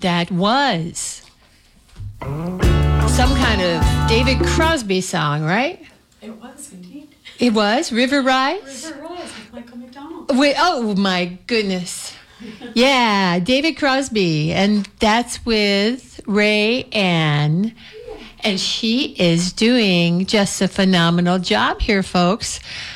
That was some kind of David Crosby song, right? It was indeed. It was River Rise? River Rise with Michael McDonald. Wait, oh my goodness. Yeah, David Crosby. And that's with Ray Ann. And she is doing just a phenomenal job here, folks.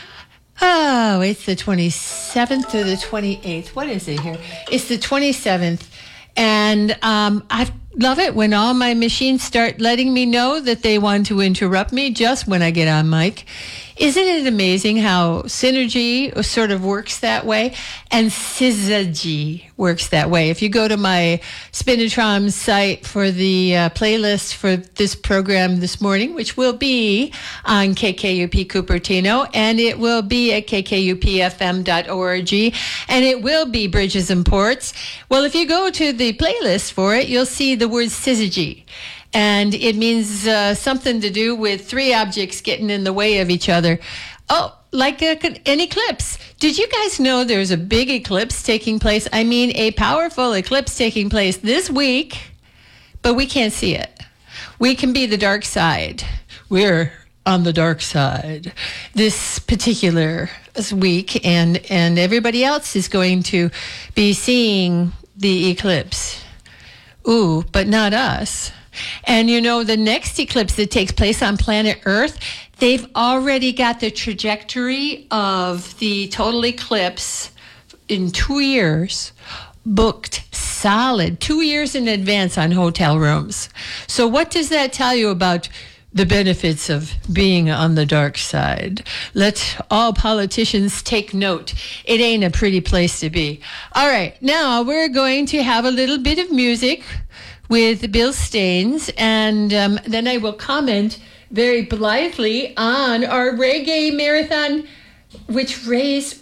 Oh, it's the 27th or the 28th. What is it here? It's the 27th. And I love it when all my machines start letting me know that they want to interrupt me just when I get on mic. Isn't it amazing how Synergy sort of works that way? And Syzygy works that way. If you go to my Spinitron site for the playlist for this program this morning, which will be on KKUP Cupertino, and it will be at kkupfm.org, and it will be Bridges and Ports. Well, if you go to the playlist for it, you'll see the word Syzygy. And it means something to do with three objects getting in the way of each other. Oh, like an eclipse. Did you guys know there's a big eclipse taking place? I mean, a powerful eclipse taking place this week, but we can't see it. We can be the dark side. We're on the dark side this particular week, and everybody else is going to be seeing the eclipse. Ooh, but not us. And you know, the next eclipse that takes place on planet Earth, they've already got the trajectory of the total eclipse in 2 years booked solid, 2 years in advance on hotel rooms. So what does that tell you about the benefits of being on the dark side? Let all politicians take note. It ain't a pretty place to be. All right, now we're going to have a little bit of music with Bill Staines, and then I will comment very blithely on our reggae marathon, which raised,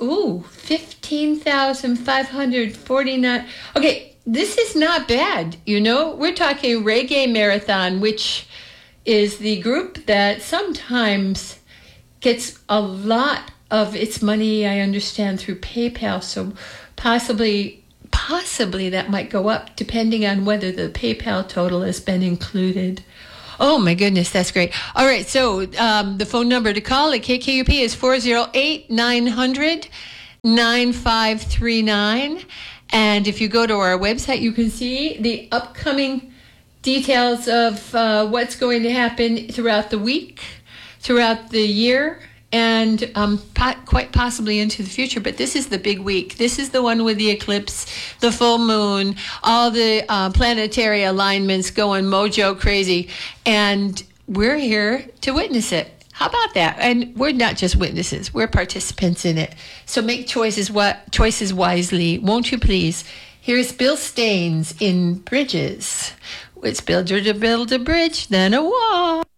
$15,549. Okay, this is not bad, you know. We're talking Reggae Marathon, which is the group that sometimes gets a lot of its money, I understand, through PayPal, so possibly that might go up depending on whether the PayPal total has been included. Oh my goodness, that's great. All right, so the phone number to call at KKUP is 408-900-9539. And if you go to our website, you can see the upcoming details of what's going to happen throughout the week, throughout the year, and quite possibly into the future. But this is the big week. This is the one with the eclipse, the full moon, all the planetary alignments going mojo crazy. And we're here to witness it. How about that? And we're not just witnesses. We're participants in it. So make choices wisely, won't you please? Here's Bill Staines in Bridges. It's builder to build a bridge, then a wall.